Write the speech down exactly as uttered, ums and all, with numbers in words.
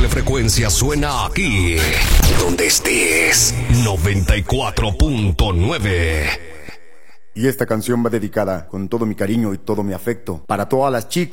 frecuencia suena aquí. Donde estés, noventa y cuatro punto nueve. Y esta canción va dedicada con todo mi cariño y todo mi afecto para todas las chicas